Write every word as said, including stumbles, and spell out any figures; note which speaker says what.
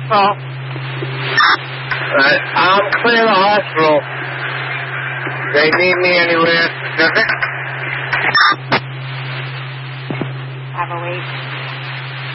Speaker 1: Call.
Speaker 2: Right, I'm clear the hospital. They need me anywhere specific?
Speaker 1: Have a wait.